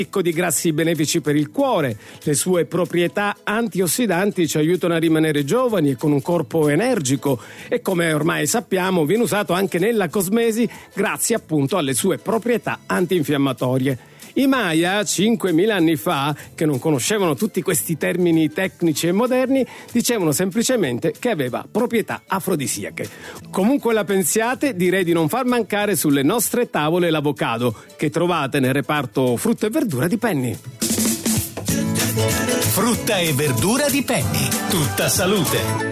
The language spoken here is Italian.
ricco di grassi benefici per il cuore. Le sue proprietà antiossidanti ci aiutano a rimanere giovani e con un corpo energico, e come ormai sappiamo viene usato anche nella cosmesi grazie appunto alle sue proprietà antinfiammatorie. I Maya, 5.000 anni fa, che non conoscevano tutti questi termini tecnici e moderni, dicevano semplicemente che aveva proprietà afrodisiache. Comunque la pensiate, direi di non far mancare sulle nostre tavole l'avocado, che trovate nel reparto frutta e verdura di Penny. Frutta e verdura di Penny, tutta salute.